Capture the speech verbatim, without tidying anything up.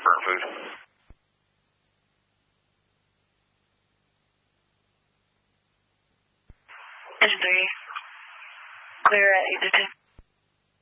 confirm food. Engine three, clear at eight fifteen.